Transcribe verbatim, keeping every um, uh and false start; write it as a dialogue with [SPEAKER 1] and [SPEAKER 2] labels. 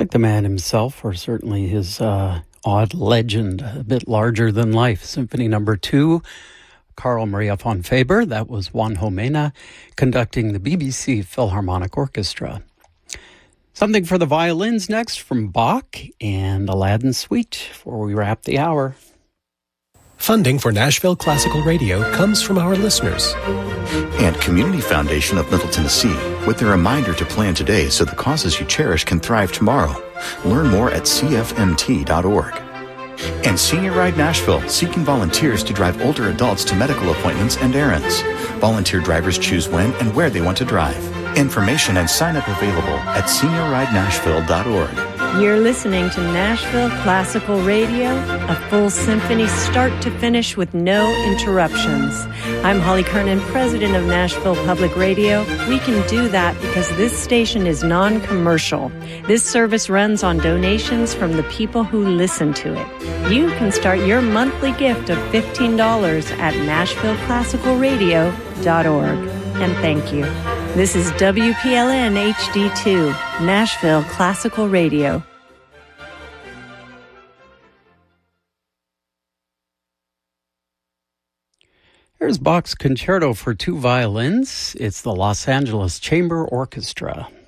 [SPEAKER 1] Like the man himself, or certainly his uh, odd legend, a bit larger than life. Symphony number two, Carl Maria von Faber, that was Juan Jomena, conducting the B B C Philharmonic Orchestra. Something for the violins next from Bach and Aladdin Suite before we wrap the hour.
[SPEAKER 2] Funding for Nashville Classical Radio comes from our listeners.
[SPEAKER 3] And Community Foundation of Middle Tennessee, with a reminder to plan today so the causes you cherish can thrive tomorrow. Learn more at c f m t dot org. And Senior Ride Nashville, seeking volunteers to drive older adults to medical appointments and errands. Volunteer drivers choose when and where they want to drive. Information and sign-up available at senior ride nashville dot org.
[SPEAKER 4] You're listening to Nashville Classical Radio, a full symphony start to finish with no interruptions. I'm Holly Kernan, president of Nashville Public Radio. We can do that because this station is non-commercial. This service runs on donations from the people who listen to it. You can start your monthly gift of fifteen dollars at nashville classical radio dot org. And thank you. This is W P L N H D two, Nashville Classical Radio.
[SPEAKER 1] Here's Bach's Concerto for Two Violins. It's the Los Angeles Chamber Orchestra.